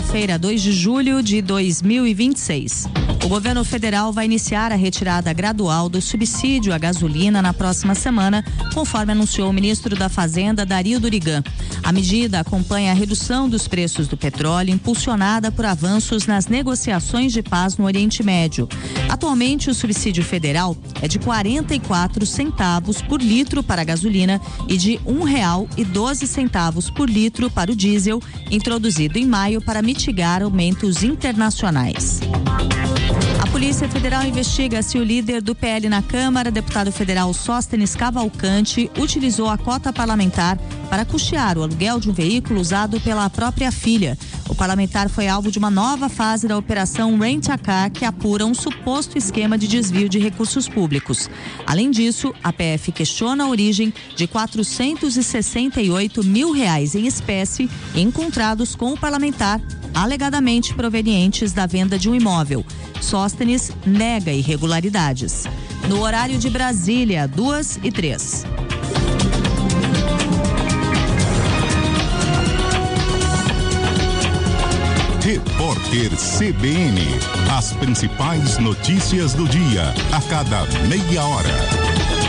segunda-feira, 2 de julho de 2026. O governo federal vai iniciar a retirada gradual do subsídio à gasolina na próxima semana, conforme anunciou o ministro da Fazenda, Dario Durigan. A medida acompanha a redução dos preços do petróleo, impulsionada por avanços nas negociações de paz no Oriente Médio. Atualmente, o subsídio federal é de 44 centavos por litro para a gasolina e de R$1,12 por litro para o diesel, introduzido em maio para mitigar aumentos internacionais. A Polícia Federal investiga se o líder do PL na Câmara, deputado federal Sóstenes Cavalcante, utilizou a cota parlamentar para custear o aluguel de um veículo usado pela própria filha. O parlamentar foi alvo de uma nova fase da Operação Rent-a-Car, que apura um suposto esquema de desvio de recursos públicos. Além disso, a PF questiona a origem de R$468 mil em espécie encontrados com o parlamentar, alegadamente provenientes da venda de um imóvel. Sóstenes nega irregularidades. No horário de Brasília, 2h03. Repórter CBN. As principais notícias do dia, a cada meia hora.